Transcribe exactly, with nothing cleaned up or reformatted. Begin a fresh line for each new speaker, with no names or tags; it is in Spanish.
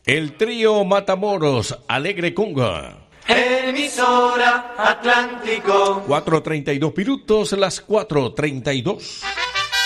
El trío Matamoros, Alegre Conga.
Emisora Atlántico.
cuatro treinta y dos minutos, las cuatro treinta y dos.